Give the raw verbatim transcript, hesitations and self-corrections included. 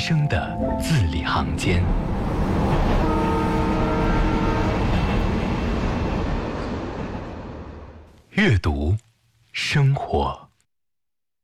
生的字里行间。阅读，生活。